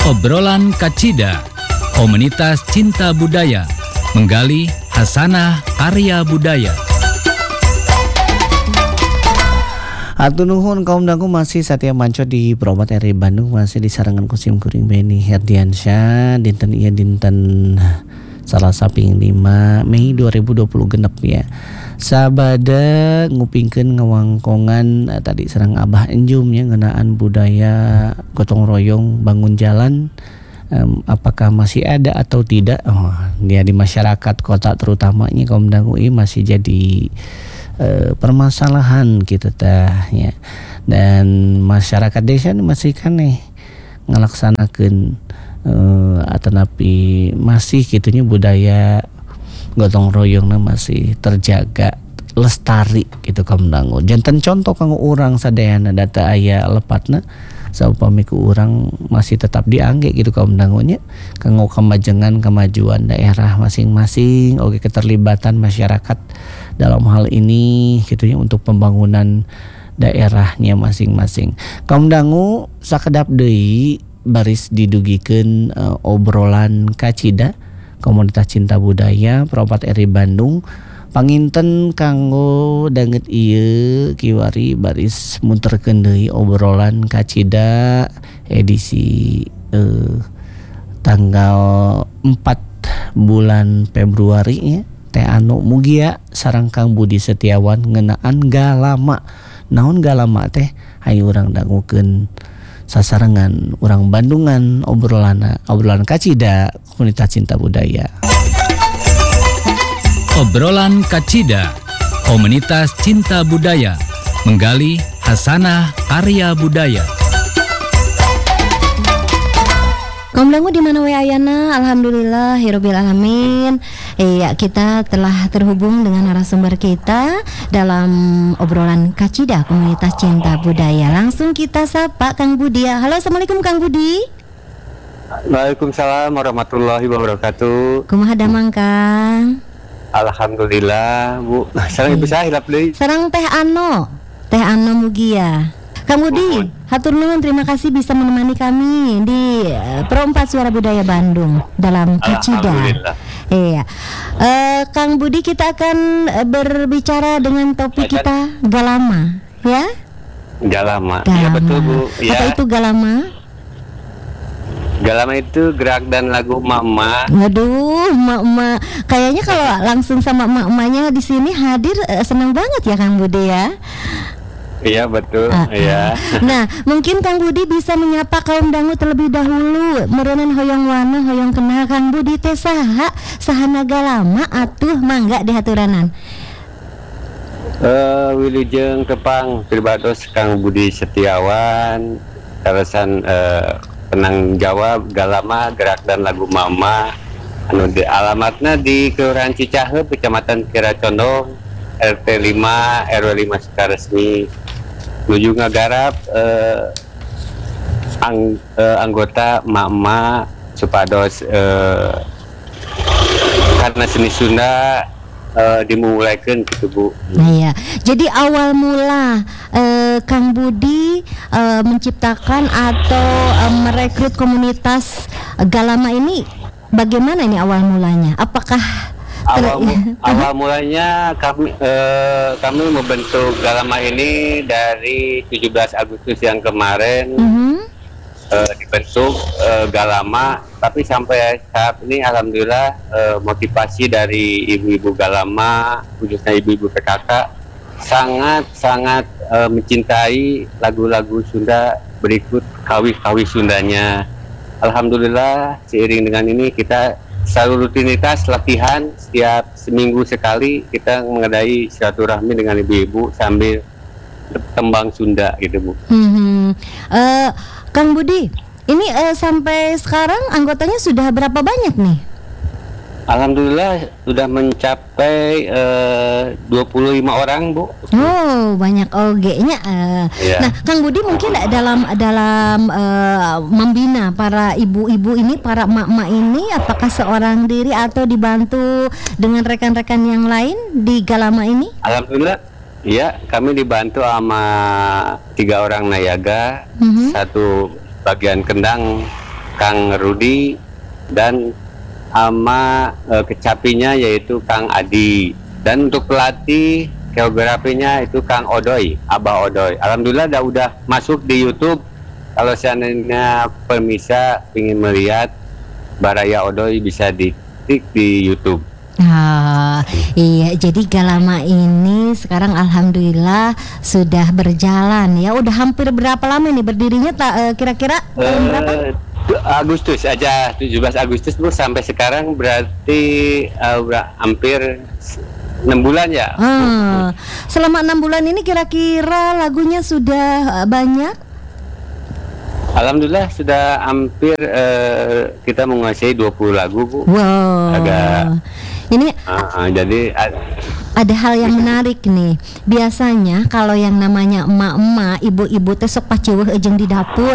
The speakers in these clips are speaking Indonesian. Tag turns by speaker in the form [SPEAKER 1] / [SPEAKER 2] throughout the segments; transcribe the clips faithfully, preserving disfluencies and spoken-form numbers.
[SPEAKER 1] Obrolan Kacida, komunitas cinta budaya, menggali hasanah karya budaya.
[SPEAKER 2] Hatur nuhun kaum dangu masih Satya Manco di Probat R I Bandung, masih disarangan kusim kuring Beni Herdiansyah. Dinten iya dinten Salasa ping lima Mei dua ribu dua puluh genep ya. Sabada ngupingkeun ngawangkongan eh, tadi serang Abah Enjum ya ngeunaan budaya gotong royong bangun jalan. Um, apakah masih ada atau tidak? Oh, dia di masyarakat kota terutamanya kaum dangu ini masih jadi uh, permasalahan gitu tah ya. Dan masyarakat desa ini masih kan nih ngelaksanakeun uh, atanapi masih gitunya budaya gotong royongna masih terjaga lestari gitu kaum dangu. Janten contoh kanggo urang sadayana data aya lepatna saupami ku urang masih tetap diangge gitu kaum dangunya kanggo kemajengan kemajuan daerah masing-masing oge keterlibatan masyarakat dalam hal ini gitunya untuk pembangunan daerahnya masing-masing. Kaum dangu sakedap deui baris didugikeun uh, obrolan Kacida komunitas cinta budaya Propat R I Bandung. Panginten kanggo danget ieu kiwari baris munterkeun deui obrolan Kacida edisi eh, tanggal empat bulan Februari ya. Teh anu mugia sareng Kang Budi Setiawan ngeunaan galama. Naon galama teh? Hayu urang dangukeun sasarengan urang Bandungan obrolan obrolan Kacida komunitas cinta budaya.
[SPEAKER 1] Obrolan Kacida, komunitas cinta budaya, menggali hasanah karya budaya.
[SPEAKER 3] Kaum dangu di mana we ayana, alhamdulillah hirobil alamin. Iya, kita telah terhubung dengan narasumber kita dalam obrolan Kacida komunitas cinta budaya. Langsung kita sapa Kang Budi. Halo, assalamualaikum Kang Budi.
[SPEAKER 4] Waalaikumsalam warahmatullahi wabarakatuh.
[SPEAKER 3] Kumaha damang Kang?
[SPEAKER 4] Alhamdulillah Bu. Sareng ibu saya hilap deui.
[SPEAKER 3] Sareng Teh Ano, Teh Ano Mugia. Kang Budi, hatur nuhun, terima kasih bisa menemani kami di uh, Pro empat Suara Budaya Bandung dalam Kacida. Iya. Uh, Kang Budi, kita akan uh, berbicara dengan topik kita galama, ya?
[SPEAKER 4] Galama.
[SPEAKER 3] Galama.
[SPEAKER 4] Iya betul Bu. Ya.
[SPEAKER 3] Apa itu galama?
[SPEAKER 4] Galama itu gerak dan lagu mama.
[SPEAKER 3] Waduh, mak-mak. Kayaknya kalau langsung sama mak-maknya di sini hadir uh, senang banget ya Kang Budi ya.
[SPEAKER 4] Iya betul. Iya.
[SPEAKER 3] Uh-uh. Nah, mungkin Kang Budi bisa menyapa kaum dangu terlebih dahulu. Meureunan hoyong wana, hoyong kenal Kang Budi teh saha? Sahana galama atuh mangga dihaturanan.
[SPEAKER 4] Eh uh, wilujeng tepang pribados Kang Budi Setiawan. Terusan uh, penang jawab galama gerak dan lagu mama. Anu di alamatna di Kelurahan Cicaheum, Kecamatan Kiracondong, R T lima R W lima Sukaresmi. Nuju ngagarap eh, ang, eh, anggota mama supados eh, karena seni Sunda eh, dimulaikan gitu Bu.
[SPEAKER 3] Nah ya, jadi awal mula eh, Kang Budi eh, menciptakan atau eh, merekrut komunitas eh, galama ini bagaimana ini awal mulanya? Apakah
[SPEAKER 4] Awal, awal mulanya kami eh, kami membentuk galama ini dari tujuh belas Agustus yang kemarin. Mm-hmm. eh, dibentuk eh, galama, tapi sampai saat ini alhamdulillah eh, motivasi dari ibu-ibu galama, khususnya ibu-ibu P K K sangat sangat eh, mencintai lagu-lagu Sunda berikut kawis-kawis Sundanya. Alhamdulillah seiring dengan ini kita selalu rutinitas latihan setiap seminggu sekali kita mengadahi silaturahmi dengan ibu-ibu sambil tembang Sunda gitu Bu.
[SPEAKER 3] Hmm, uh, Kang Budi, ini uh, sampai sekarang anggotanya sudah berapa banyak nih?
[SPEAKER 4] Alhamdulillah sudah mencapai uh, dua puluh lima orang Bu.
[SPEAKER 3] Oh banyak O G-nya. Uh.
[SPEAKER 4] Yeah.
[SPEAKER 3] Nah Kang Budi mungkin dalam dalam uh, membina para ibu-ibu ini, para emak-emak ini, apakah seorang diri atau dibantu dengan rekan-rekan yang lain di galama ini?
[SPEAKER 4] Alhamdulillah, iya kami dibantu sama tiga orang nayaga, mm-hmm. satu bagian kendang Kang Rudi, dan sama uh, kecapinya yaitu Kang Adi, dan untuk pelatih geografinya itu Kang Odoy, Abah Odoy. Alhamdulillah udah, udah masuk di YouTube. Kalau seandainya pemirsa ingin melihat Baraya Odoy bisa diketik di YouTube.
[SPEAKER 3] Ah, iya, jadi Galama ini sekarang alhamdulillah sudah berjalan ya. Udah hampir berapa lama nih berdirinya? Tak uh, kira-kira tahun uh, berapa?
[SPEAKER 4] Agustus aja, tujuh belas Agustus Bu, sampai sekarang berarti uh, hampir enam bulan ya.
[SPEAKER 3] Ah, selama enam bulan ini kira-kira lagunya sudah banyak?
[SPEAKER 4] Alhamdulillah sudah hampir uh, kita menguasai dua puluh lagu Bu.
[SPEAKER 3] Wow.
[SPEAKER 4] Agak
[SPEAKER 3] ini
[SPEAKER 4] uh, uh, jadi uh,
[SPEAKER 3] ada hal yang menarik nih. Biasanya kalau yang namanya emak-emak, ibu-ibu teh sok pacueuh ejeng di dapur.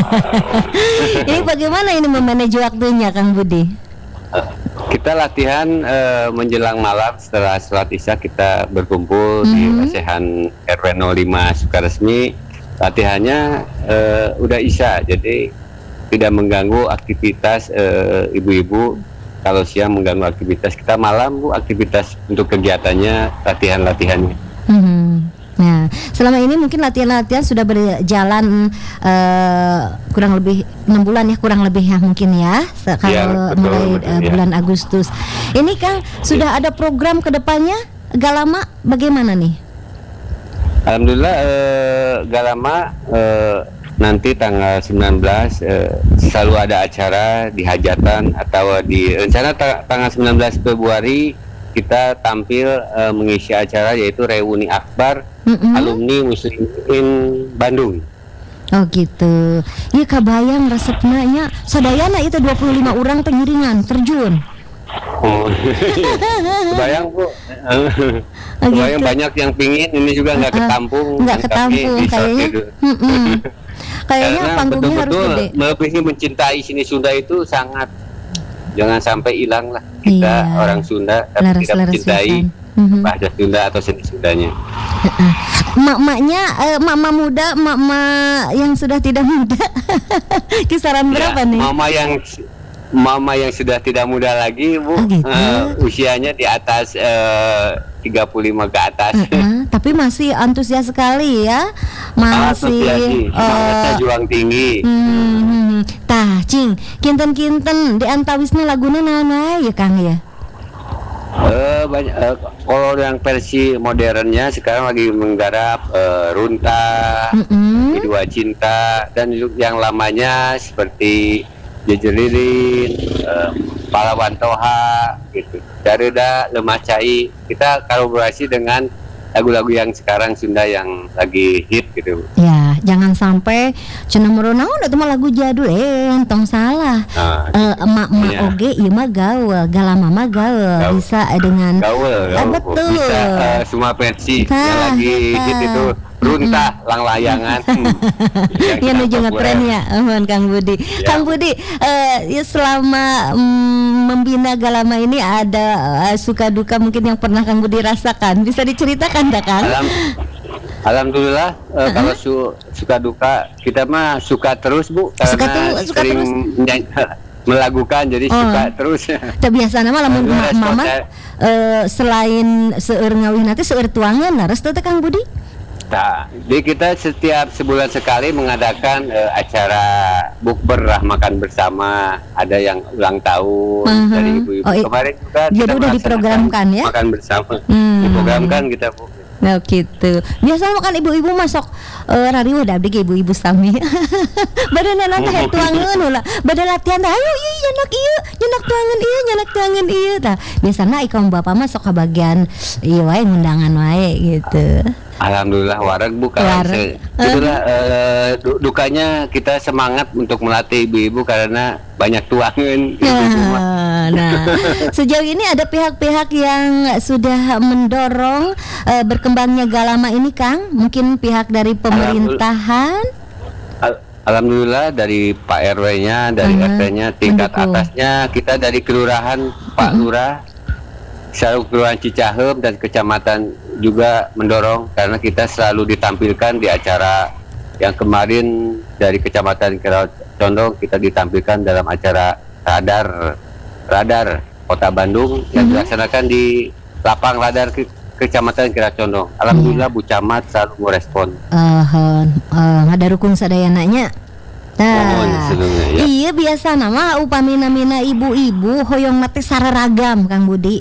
[SPEAKER 3] Ini bagaimana ini memanage waktunya Kang Budi?
[SPEAKER 4] Uh, kita latihan uh, menjelang malam setelah sholat Isya, kita berkumpul mm-hmm. di Lesehan R W nol lima Sukaresmi. Latihannya uh, udah Isya, jadi tidak mengganggu aktivitas uh, ibu-ibu. Kalau siang mengganggu aktivitas kita, malam Bu aktivitas untuk kegiatannya, latihan-latihannya.
[SPEAKER 3] Hmm. Nah, selama ini mungkin latihan-latihan sudah berjalan uh, kurang lebih enam bulan ya, kurang lebih ya mungkin ya. Kalau ya, betul, mulai betul, uh, ya. bulan Agustus. Ini Kang sudah ya. ada program kedepannya Galama bagaimana nih?
[SPEAKER 4] Alhamdulillah uh, Galama uh, nanti tanggal sembilan belas uh, selalu ada acara di hajatan atau di rencana ta- tanggal sembilan belas Februari kita tampil uh, mengisi acara yaitu reuni akbar mm-hmm. alumni Muslimin Bandung.
[SPEAKER 3] Oh gitu. Iya kabayang resepnya nya sadayana itu dua puluh lima orang pengiringan terjun.
[SPEAKER 4] Oh. Kebayang Bu.
[SPEAKER 3] Oh,
[SPEAKER 4] Kebayang
[SPEAKER 3] gitu.
[SPEAKER 4] Banyak yang pingin, ini juga nggak ketampung.
[SPEAKER 3] Nggak ketampung kayaknya. Kayaknya panggungnya harus gede.
[SPEAKER 4] Melebihi mencintai seni Sunda itu sangat, jangan sampai hilang lah kita
[SPEAKER 3] iya.
[SPEAKER 4] orang Sunda tapi
[SPEAKER 3] laras,
[SPEAKER 4] tidak
[SPEAKER 3] laras
[SPEAKER 4] mencintai
[SPEAKER 3] mm-hmm.
[SPEAKER 4] bahasa Sunda atau seni Sundanya.
[SPEAKER 3] Mak-maknya, eh, mak-mak muda, mak-mak yang sudah tidak muda, kisaran berapa
[SPEAKER 4] ya,
[SPEAKER 3] nih?
[SPEAKER 4] Mama yang Mama yang sudah tidak muda lagi Bu,
[SPEAKER 3] oh, gitu?
[SPEAKER 4] uh, usianya di atas uh, tiga puluh lima ke atas.
[SPEAKER 3] Uh-uh, tapi masih antusias sekali ya, masih
[SPEAKER 4] semangatnya uh, juang tinggi.
[SPEAKER 3] Hmm, hmm. Tah, cing, kinten-kinten di antawisna laguna nana ya Kang ya.
[SPEAKER 4] Uh, banyak, uh, kalau yang versi modernnya sekarang lagi menggarap uh, Runta, mm-hmm. Kedua Cinta, dan yang lamanya seperti Jejelirin, uh, Pahlawan Toha, gitu. Dareda, Lemah Cai. Kita kolaborasi dengan lagu-lagu yang sekarang Sunda yang lagi hit gitu.
[SPEAKER 3] Ya, jangan sampai cenah meronaun itu mah lagu jadul, eh entong salah. Nah, uh, emak-emak ya. Oge ieu mah gaul, Galama mah gaul, bisa dengan
[SPEAKER 4] gaul, gaul.
[SPEAKER 3] Betul.
[SPEAKER 4] Bisa uh, semua versi yang lagi hit itu. Runta, mm-hmm. lang layangan.
[SPEAKER 3] Ya nu juga tren ya, mohon Kang Budi. Ya. Kang Budi, uh, ya selama um, membina Galama ini ada uh, suka duka mungkin yang pernah Kang Budi rasakan. Bisa diceritakan enggak Kang?
[SPEAKER 4] Alam, Alhamdulillah uh, uh-huh. kalau su- suka duka kita mah suka terus Bu, karena
[SPEAKER 3] suka tu- suka
[SPEAKER 4] sering
[SPEAKER 3] terus.
[SPEAKER 4] melakukan jadi oh. suka terus.
[SPEAKER 3] Teu biasana mah lamun mama uh, selain seueur ngawih nanti seueur tuangan laras teh Kang Budi.
[SPEAKER 4] Nah, jadi kita setiap sebulan sekali mengadakan uh, acara bukber makan bersama. Ada yang ulang tahun uh-huh. dari ibu-ibu. Oh, kemarin juga
[SPEAKER 3] jadi udah diprogramkan ya?
[SPEAKER 4] Makan bersama.
[SPEAKER 3] Hmm.
[SPEAKER 4] Diprogramkan kita Bu.
[SPEAKER 3] Nah gitu. Biasa makan ibu-ibu masuk uh, radio udah abdi ibu-ibu sami. Badan nanti hayang tuangeun ulah. Badan latihan dah ayo ieu nyenak ieu, nyenak tuangeun ieu, nyenak tuangeun ieu tah. Biasana ikam bapak mah sok ka bagian ieu wae ngundangan wae gitu.
[SPEAKER 4] Alhamdulillah warak Bu, karena se- itulah uh, du- dukanya kita semangat untuk melatih ibu-ibu karena banyak tuangan.
[SPEAKER 3] Nah, nah, sejauh ini ada pihak-pihak yang sudah mendorong uh, berkembangnya Galama ini Kang, mungkin pihak dari pemerintahan.
[SPEAKER 4] Al- Alhamdulillah dari Pak R W-nya, dari uh-huh. R T-nya, tingkat Mendukung. Atasnya kita dari kelurahan Pak uh-huh. Lurah, Saruk Kelurahan Cicahem dan kecamatan juga mendorong karena kita selalu ditampilkan di acara yang kemarin dari kecamatan Condong kita ditampilkan dalam acara radar radar Kota Bandung yang
[SPEAKER 3] Mhm.
[SPEAKER 4] dilaksanakan di lapang radar ke, Kecamatan Kira Condong. Alhamdulillah Bu Camat selalu merespon.
[SPEAKER 3] Uh, uh, ada rukun sadayananya.
[SPEAKER 4] Mohon
[SPEAKER 3] Nah,
[SPEAKER 4] sebelumnya, ya.
[SPEAKER 3] iya biasa nama upamina-mina ibu-ibu hoyong mati sararagam Kang Budi.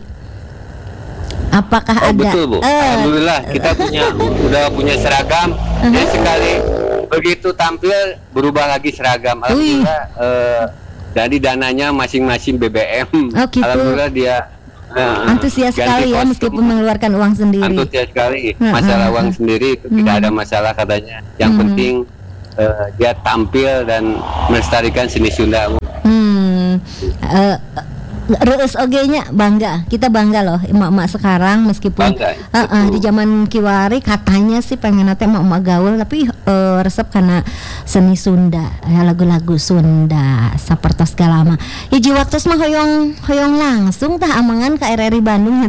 [SPEAKER 3] Apakah
[SPEAKER 4] Oh,
[SPEAKER 3] ada?
[SPEAKER 4] betul Bu.
[SPEAKER 3] Eh,
[SPEAKER 4] Alhamdulillah kita punya udah punya seragam. Dan sekali begitu tampil berubah lagi seragam. Alhamdulillah eh, dari dananya masing-masing B B M.
[SPEAKER 3] Oh, gitu.
[SPEAKER 4] Alhamdulillah dia eh,
[SPEAKER 3] antusias
[SPEAKER 4] ganti
[SPEAKER 3] sekali ya
[SPEAKER 4] kostum.
[SPEAKER 3] meskipun mengeluarkan uang sendiri.
[SPEAKER 4] Antusias sekali.
[SPEAKER 3] Heeh.
[SPEAKER 4] Masalah uang sendiri itu tidak
[SPEAKER 3] Hmm.
[SPEAKER 4] ada masalah katanya. Yang
[SPEAKER 3] Hmm.
[SPEAKER 4] penting eh, dia tampil dan melestarikan seni Sunda. Bu.
[SPEAKER 3] Hmm. Eh, Reus oge-nya bangga, kita bangga loh emak-emak sekarang meskipun
[SPEAKER 4] Bangga,
[SPEAKER 3] eh, eh,
[SPEAKER 4] betul.
[SPEAKER 3] di zaman kiwari katanya sih pengen nanti emak-emak gaul tapi eh, resep karena seni Sunda, ya, lagu-lagu Sunda sapertos galama. Hiji waktu mah hoyong hoyong langsung tah amangan ke R R I Bandung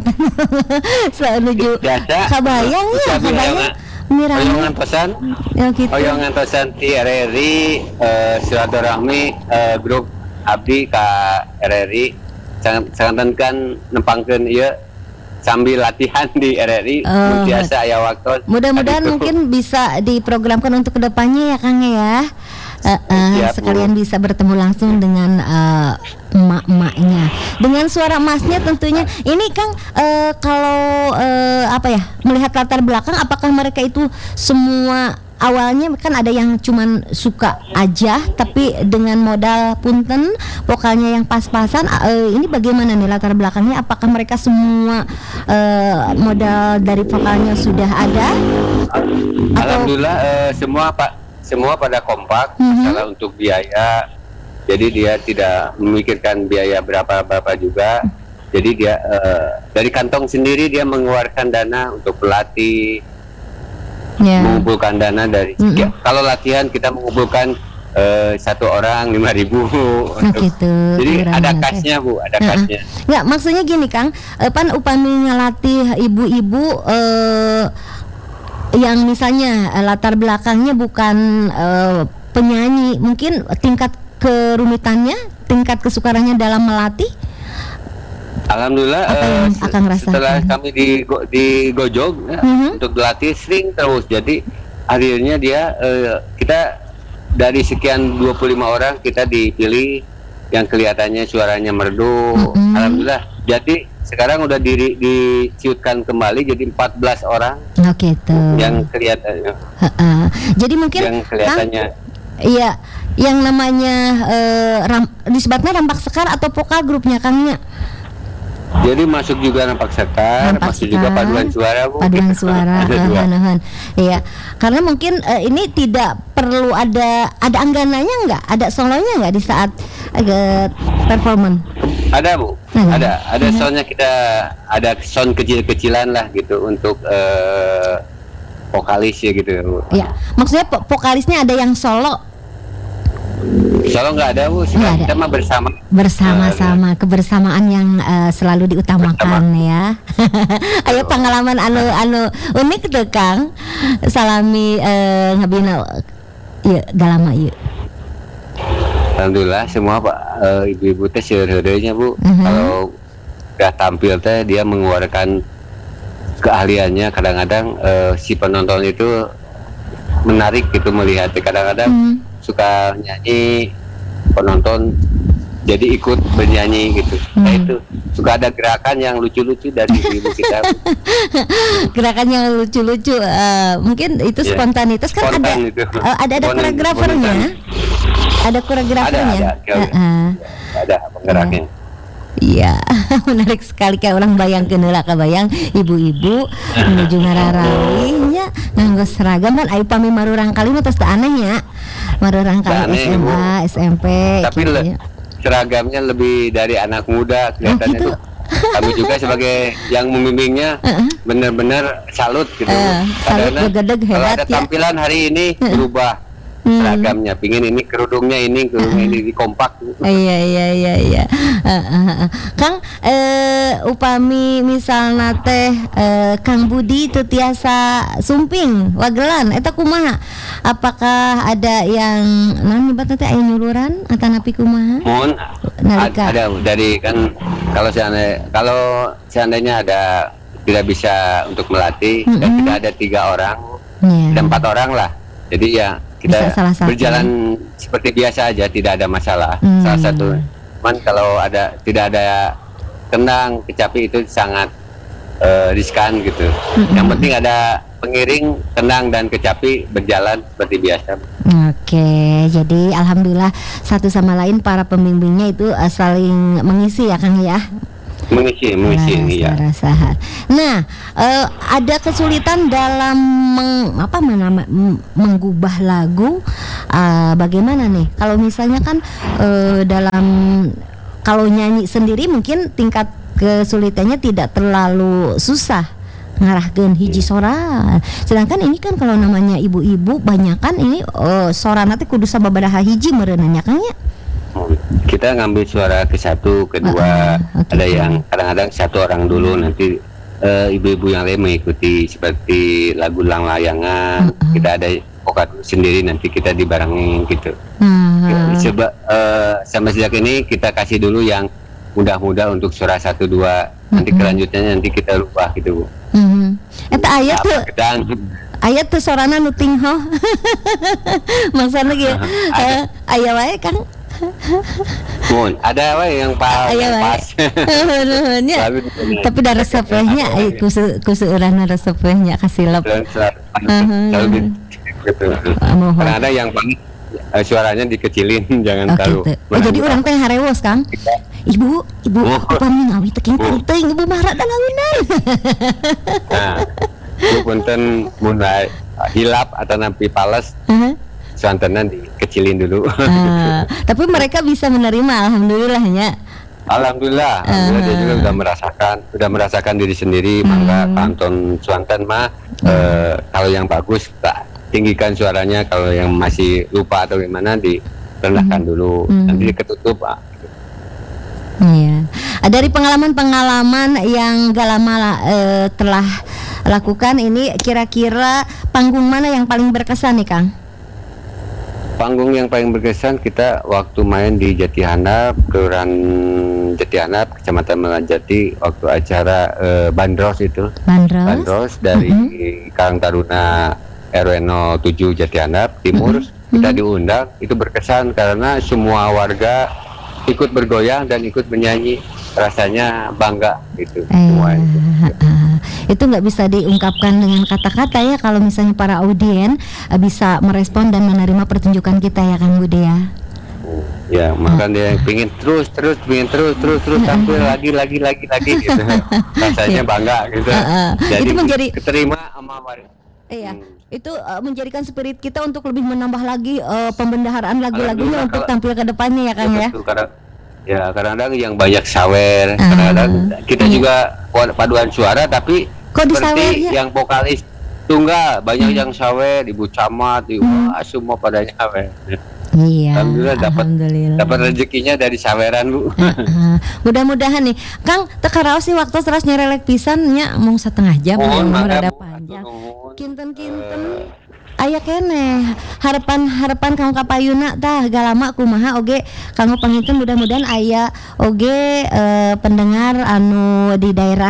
[SPEAKER 3] senuju
[SPEAKER 4] Biasa.
[SPEAKER 3] kabayang ya,
[SPEAKER 4] Bisa
[SPEAKER 3] kabayang
[SPEAKER 4] bilangan.
[SPEAKER 3] mirang
[SPEAKER 4] Hoyongan pesan,
[SPEAKER 3] ya gitu.
[SPEAKER 4] hoyongan pesan ti R R I eh, silaturahmi eh, grup abdi ka R R I sangat kan nempangkeun ieu sambil latihan di R R I.
[SPEAKER 3] Oh,
[SPEAKER 4] Biasa aya waktu.
[SPEAKER 3] Mudah-mudahan
[SPEAKER 4] Aduh.
[SPEAKER 3] mungkin bisa diprogramkan untuk kedepannya ya Kang ya. Eh, eh,
[SPEAKER 4] Siap,
[SPEAKER 3] sekalian
[SPEAKER 4] Bu.
[SPEAKER 3] bisa bertemu langsung dengan eh, emak-emaknya, dengan suara emasnya tentunya. Ini Kang, eh, kalau eh, apa ya, melihat latar belakang, apakah mereka itu semua awalnya kan ada yang cuman suka aja, tapi dengan modal punten, vokalnya yang pas-pasan. eh, Ini bagaimana nih latar belakangnya? Apakah mereka semua eh, modal dari vokalnya sudah ada?
[SPEAKER 4] Alhamdulillah eh, semua Pak semua pada kompak.
[SPEAKER 3] Mhm.
[SPEAKER 4] Masalah untuk biaya. Jadi dia tidak memikirkan biaya berapa-berapa juga. Jadi dia eh, dari kantong sendiri dia mengeluarkan dana untuk pelatih,
[SPEAKER 3] Ya.
[SPEAKER 4] mengumpulkan dana dari
[SPEAKER 3] Mm-mm.
[SPEAKER 4] ya, kalau latihan kita mengumpulkan eh, satu orang lima ribu.
[SPEAKER 3] Oh, gitu.
[SPEAKER 4] Jadi
[SPEAKER 3] Iuran
[SPEAKER 4] ada
[SPEAKER 3] nanti.
[SPEAKER 4] kasnya Bu, ada
[SPEAKER 3] Heeh.
[SPEAKER 4] kasnya.
[SPEAKER 3] Nggak, maksudnya gini Kang, eh, pan upami ngelatih ibu-ibu eh, yang misalnya eh, latar belakangnya bukan eh, penyanyi, mungkin tingkat kerumitannya, tingkat kesukarannya dalam melatih.
[SPEAKER 4] Alhamdulillah
[SPEAKER 3] Apa
[SPEAKER 4] eh,
[SPEAKER 3] yang
[SPEAKER 4] se-
[SPEAKER 3] Akang rasakan?
[SPEAKER 4] setelah kami di go- di Gojog ya,
[SPEAKER 3] Mhm.
[SPEAKER 4] untuk dilatih sering terus. Jadi akhirnya dia eh, kita dari sekian dua puluh lima orang kita dipilih yang kelihatannya suaranya merdu.
[SPEAKER 3] Mhm.
[SPEAKER 4] Alhamdulillah. Jadi sekarang udah di, diciutkan kembali jadi empat belas orang
[SPEAKER 3] Oh gitu.
[SPEAKER 4] yang kelihatannya
[SPEAKER 3] Heeh. Jadi mungkin
[SPEAKER 4] yang
[SPEAKER 3] Kang,
[SPEAKER 4] kelihatannya
[SPEAKER 3] iya, yang namanya eh, ram, disebutnya rampak sekar atau vokal grupnya Kangnya.
[SPEAKER 4] jadi masuk juga nampak sekar,
[SPEAKER 3] Nampak
[SPEAKER 4] masuk juga
[SPEAKER 3] sekar,
[SPEAKER 4] paduan suara Bu.
[SPEAKER 3] paduan suara.
[SPEAKER 4] Ada dua.
[SPEAKER 3] Ahan, ahan. Iya, karena mungkin eh, ini tidak perlu ada ada anggananya nggak, ada solonya nggak di saat eh, performan.
[SPEAKER 4] Ada Bu,
[SPEAKER 3] Ada.
[SPEAKER 4] ada, ada
[SPEAKER 3] Mhm.
[SPEAKER 4] soundnya kita ada sound kecil-kecilan lah gitu untuk eh, vokalis ya gitu Bu.
[SPEAKER 3] Ya, maksudnya vo- vokalisnya ada yang solo
[SPEAKER 4] Soalnya nggak ada Bu,
[SPEAKER 3] Nggak
[SPEAKER 4] sekarang
[SPEAKER 3] ada.
[SPEAKER 4] kita mah bersama.
[SPEAKER 3] bersama-sama, kebersamaan yang eh, selalu diutamakan ya. Ayo pengalaman anu anu unik tuh Kang, salami eh, ngabina, iya galama iya.
[SPEAKER 4] Alhamdulillah semua Pak eh, ibu-ibu teh seueur-heureunya Bu.
[SPEAKER 3] Mhm.
[SPEAKER 4] Kalau udah tampil teh dia mengeluarkan keahliannya. Kadang-kadang eh, si penonton itu menarik gitu melihat. Kadang-kadang
[SPEAKER 3] Hmm.
[SPEAKER 4] suka nyanyi, penonton jadi ikut bernyanyi gitu. Nah
[SPEAKER 3] Hmm.
[SPEAKER 4] itu suka ada gerakan yang lucu-lucu dari ibu kita.
[SPEAKER 3] Gerakan yang lucu-lucu, eh, mungkin itu
[SPEAKER 4] Iya.
[SPEAKER 3] spontanitas kan.
[SPEAKER 4] Spontan
[SPEAKER 3] ada
[SPEAKER 4] itu.
[SPEAKER 3] eh, ada ada
[SPEAKER 4] Spontan-
[SPEAKER 3] koreografernya, ada koreografernya.
[SPEAKER 4] Ada, ada,
[SPEAKER 3] Heeh.
[SPEAKER 4] Ada penggeraknya.
[SPEAKER 3] Iya, menarik sekali kayak orang bayang kenela kebayang ibu-ibu menuju ngararalinya nganggo seragam kan ayo pami marurang kali mah tos teu aneh nya. Marurang
[SPEAKER 4] Teu
[SPEAKER 3] kali
[SPEAKER 4] aneh,
[SPEAKER 3] S M A, S M P
[SPEAKER 4] Tapi
[SPEAKER 3] gitu
[SPEAKER 4] le-
[SPEAKER 3] ya.
[SPEAKER 4] seragamnya lebih dari anak muda kelihatannya
[SPEAKER 3] gitu.
[SPEAKER 4] tuh. Kami juga sebagai yang membimbingnya
[SPEAKER 3] Heeh.
[SPEAKER 4] benar-benar salut gitu.
[SPEAKER 3] Eh, salut,
[SPEAKER 4] Karena
[SPEAKER 3] gegedeg,
[SPEAKER 4] kalau
[SPEAKER 3] hebat
[SPEAKER 4] ada
[SPEAKER 3] ya.
[SPEAKER 4] tampilan hari ini berubah
[SPEAKER 3] Hmm.
[SPEAKER 4] seragamnya. Pingin ini kerudungnya ini, kerudungnya ini dikompak.
[SPEAKER 3] Iya iya iya iya. Uh, uh, uh. Kang, eh, upami misalna teh eh, Kang Budi teu tiasa sumping wagelan eta kumaha? Apakah ada yang naon nyebutna teh aya nyuluran atanapi kumaha?
[SPEAKER 4] Mohon
[SPEAKER 3] Nalika.
[SPEAKER 4] ada dari kan kalau seandainya kalau seandainya ada tidak bisa untuk melatih
[SPEAKER 3] Mm-mm.
[SPEAKER 4] dan tidak ada tiga orang,
[SPEAKER 3] Iya.
[SPEAKER 4] ada empat orang lah. Jadi ya kita
[SPEAKER 3] Bisa salah satu.
[SPEAKER 4] berjalan seperti biasa aja, tidak ada masalah.
[SPEAKER 3] Hmm.
[SPEAKER 4] Salah satu. Cuman kalau ada tidak ada tendang, kecapi itu sangat eh, riskan gitu.
[SPEAKER 3] Mm-mm.
[SPEAKER 4] Yang penting ada pengiring, tendang dan kecapi berjalan seperti biasa.
[SPEAKER 3] Oke, jadi alhamdulillah satu sama lain para pembimbingnya itu uh, saling mengisi ya Kang ya.
[SPEAKER 4] Mengisi, mengisi
[SPEAKER 3] Nah,
[SPEAKER 4] ini ya.
[SPEAKER 3] secara sahat. Nah, eh, ada kesulitan dalam meng, apa menama, m- menggubah lagu. eh, bagaimana nih? Kalau misalnya kan eh, dalam kalau nyanyi sendiri mungkin tingkat kesulitannya tidak terlalu susah ngarahkeun hiji sora. Sedangkan ini kan kalau namanya ibu-ibu banyakan ini eh, sora nanti kudu sababaraha hiji meureunanya Kang ya.
[SPEAKER 4] Kita ngambil suara ke satu, kedua,
[SPEAKER 3] Uh-uh, oke.
[SPEAKER 4] ada yang kadang-kadang satu orang dulu, nanti eh, ibu-ibu yang lain mengikuti seperti lagu lang layangan.
[SPEAKER 3] Uh-uh.
[SPEAKER 4] Kita ada vokal sendiri, nanti kita dibarengin gitu.
[SPEAKER 3] Hmm.
[SPEAKER 4] Coba eh, sama sejak ini kita kasih dulu yang mudah-mudah untuk suara satu dua, nanti
[SPEAKER 3] Mm-mm.
[SPEAKER 4] kelanjutannya nanti kita rubah gitu Bu.
[SPEAKER 3] Hmm. Eta aya tuh
[SPEAKER 4] Gedang.
[SPEAKER 3] aya tuh sorana nu tingho. Maksudna ge eh, aya wae Kang.
[SPEAKER 4] Mun, ada wae yang pas,
[SPEAKER 3] Aya
[SPEAKER 4] yang
[SPEAKER 3] wae.
[SPEAKER 4] pas.
[SPEAKER 3] Nuhun nya.
[SPEAKER 4] Lalu ditanya.
[SPEAKER 3] Tapi da resepnya ai kusu kusu urang resepnya kasilep.
[SPEAKER 4] Dan selalu,
[SPEAKER 3] Uh-huh.
[SPEAKER 4] selalu di, gitu.
[SPEAKER 3] Mohon.
[SPEAKER 4] Karena ada yang paling eh, suaranya dikecilin, jangan
[SPEAKER 3] Oke
[SPEAKER 4] terlalu.
[SPEAKER 3] teu. Oh, jadi orang teh harewos Kang. Ibu, ibu
[SPEAKER 4] Oh.
[SPEAKER 3] upami ngawi teh kieu teuing ibu mah rada lawinan.
[SPEAKER 4] Nah, itu punten mulai hilap atau nampi pales,
[SPEAKER 3] Heeh.
[SPEAKER 4] suantennya dikecilin dulu.
[SPEAKER 3] Ah, tapi mereka bisa menerima alhamdulillahnya.
[SPEAKER 4] Alhamdulillah, alhamdulillah dia juga udah merasakan, udah merasakan diri sendiri. Mangga kanton suanten mah eh, kalau yang bagus tak tinggikan suaranya, kalau yang masih lupa atau gimana direndahkan dulu,
[SPEAKER 3] Hmm.
[SPEAKER 4] nanti ketutup. Ah.
[SPEAKER 3] Iya. Ah, dari pengalaman-pengalaman yang gak lama lah, eh, telah lakukan ini, kira-kira panggung mana yang paling berkesan nih Kang?
[SPEAKER 4] Panggung yang paling berkesan kita waktu main di Jatihandap, Kelurahan Jatihandap, Kecamatan Melanjati, waktu acara eh, Bandros itu.
[SPEAKER 3] Bandros.
[SPEAKER 4] Bandros dari Karang Taruna R W nol tujuh Jatihandap Timur, kita diundang. Itu berkesan karena semua warga ikut bergoyang dan ikut menyanyi, rasanya bangga gitu semua
[SPEAKER 3] Eh,
[SPEAKER 4] itu.
[SPEAKER 3] ah, itu nggak bisa diungkapkan dengan kata-kata ya kalau misalnya para audien eh, bisa merespon dan menerima pertunjukan kita ya Kang Budi ya.
[SPEAKER 4] Ya, maka dia pingin terus terus pingin terus terus terus tampil lagi lagi lagi lagi gitu. Rasanya bangga gitu.
[SPEAKER 3] Uh, uh.
[SPEAKER 4] Jadi
[SPEAKER 3] Itu menjadi-
[SPEAKER 4] keterima sama warga.
[SPEAKER 3] Iya,
[SPEAKER 4] Hmm.
[SPEAKER 3] itu eh, menjadikan spirit kita untuk lebih menambah lagi eh, pembendaharaan lagu-lagunya
[SPEAKER 4] Alhamdulillah,
[SPEAKER 3] untuk
[SPEAKER 4] kalau-
[SPEAKER 3] tampil ke depannya ya Kang ya.
[SPEAKER 4] betul, kadang, ya kadang-kadang yang banyak sawer,
[SPEAKER 3] Ah.
[SPEAKER 4] kadang-kadang kita juga buat paduan suara tapi
[SPEAKER 3] Kok di sawer
[SPEAKER 4] seperti
[SPEAKER 3] ya?
[SPEAKER 4] yang vokalis tunggal banyak yang sawer, ibu camat, ibu wah, semua pada sawer.
[SPEAKER 3] Iya.
[SPEAKER 4] Alhamdulillah dapat
[SPEAKER 3] Alhamdulillah.
[SPEAKER 4] dapat rezekinya dari saweran Bu.
[SPEAKER 3] Ah, mudah-mudahan nih Kang tekaraos sih waktu seras nyerelek pisan nya mau setengah jam
[SPEAKER 4] Mohon
[SPEAKER 3] mau
[SPEAKER 4] mangga,
[SPEAKER 3] rada
[SPEAKER 4] Bu.
[SPEAKER 3] panjang.
[SPEAKER 4] Nuhun.
[SPEAKER 3] Kinten-kinten aya keneh harapan-harapan Kang Kapayuna tah galama kumaha oge kanggo panginten mudah-mudahan aya oge eh, pendengar anu di daerah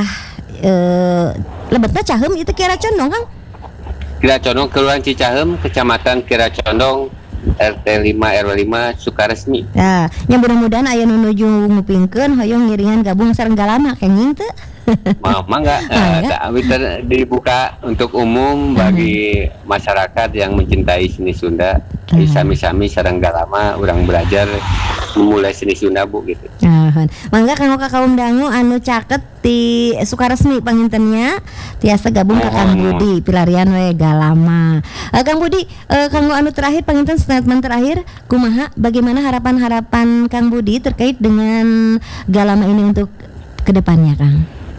[SPEAKER 3] eh, lebetna Caheum itu kira condong Kang.
[SPEAKER 4] Kira Condong, Kelurahan Cicaheum, Kecamatan Kira Condong, R T lima R W lima Sukaresmi.
[SPEAKER 3] Nah, yang mudah-mudahan aya nu nuju ngupingkeun hoyong ngiringan gabung sareng galama kenging teu.
[SPEAKER 4] Maaf, mangga
[SPEAKER 3] Mangga.
[SPEAKER 4] eh, tapi ter- dibuka untuk umum bagi masyarakat yang mencintai seni Sunda. Ayo sami-sami sareng galama urang belajar memulai seni Sunda Bu gitu.
[SPEAKER 3] Ahun. Mangga kanggo ka kaum dangu anu caket di Sukaresmi pangintennya tiasa gabung ke Kang
[SPEAKER 4] Mohon,
[SPEAKER 3] Budi pilarian we galama. Eh, Kang Budi, eh, kanggo anu terakhir panginten statement terakhir kumaha bagaimana harapan-harapan Kang Budi terkait dengan galama ini untuk kedepannya Kang?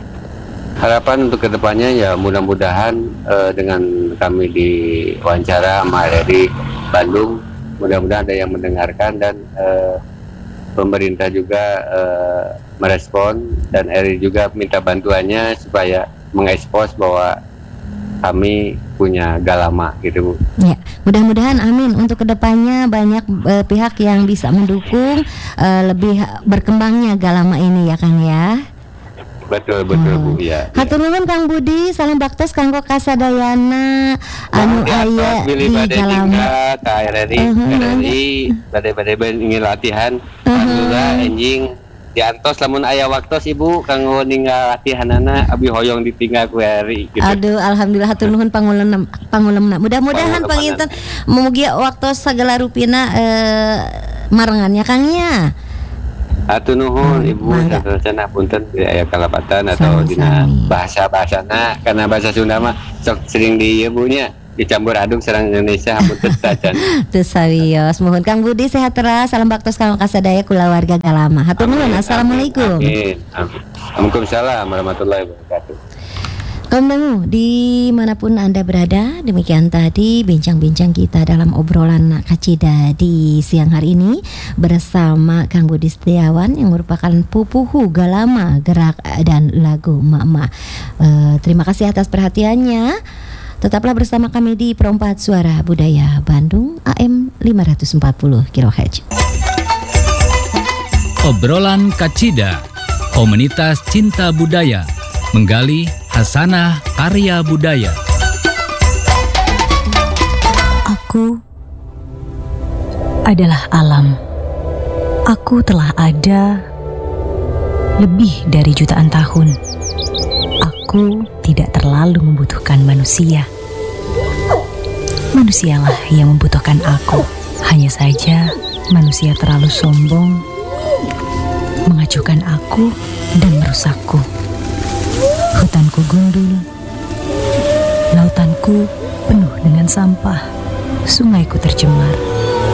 [SPEAKER 4] Harapan untuk kedepannya ya mudah-mudahan eh, dengan kami di wawancara sama R R I Bandung mudah-mudahan ada yang mendengarkan dan uh, pemerintah juga uh, merespon dan R I juga minta bantuannya supaya mengekspos bahwa kami punya galama gitu Bu.
[SPEAKER 3] Ya, mudah-mudahan amin untuk kedepannya banyak uh, pihak yang bisa mendukung uh, lebih berkembangnya galama ini ya Kang ya.
[SPEAKER 4] Betul betul hmm. Bu ya.
[SPEAKER 3] Hatur nuhun Kang Budi, salam baktos kanggo kasadayana anu aya di galama.
[SPEAKER 4] K R R I, K R R I, bade-bade ingin latihan. Alhamdulillah enjing diantos lamun aya waktos Ibu kanggo ninggal latihanana abi hoyong ditinggal ku R R I gitu.
[SPEAKER 3] Aduh alhamdulillah hatur nuhun pangulemna pangulemna. Mudah-mudahan panginten mugi waktos sagala rupina eh, marengannya Kangnya.
[SPEAKER 4] Hatur nuhun Ibu sanesana punten aya kalapatan atau dina bahasa-bahasana karena bahasa Sunda mah sok sering di ieu Bu nya dicampur aduk sareng Indonesia punten sajan.
[SPEAKER 3] Teu sawios. Mohon Kang Budi sehat terus. Salam baktos kanggo kasadaya kula warga Galama. Hatur nuhun. Assalamualaikum.
[SPEAKER 4] Amin. Waalaikumsalam warahmatullahi wabarakatuh.
[SPEAKER 3] Kaum dangu dimanapun Anda berada, demikian tadi bincang-bincang kita dalam obrolan Kacida di siang hari ini bersama Kang Budi Setiawan yang merupakan pupuhu Galama Gerak dan Lagu Mama. Uh, terima kasih atas perhatiannya. Tetaplah bersama kami di Perempat Suara Budaya Bandung A M lima ratus empat puluh kilohertz.
[SPEAKER 1] Obrolan Kacida, komunitas cinta budaya, menggali hasanah karya budaya.
[SPEAKER 5] Aku adalah alam. Aku telah ada lebih dari jutaan tahun. Aku tidak terlalu membutuhkan manusia. Manusialah yang membutuhkan aku. Hanya saja manusia terlalu sombong, mengacuhkan aku dan merusakku. Hutanku gundul, lautanku penuh dengan sampah, sungaiku tercemar.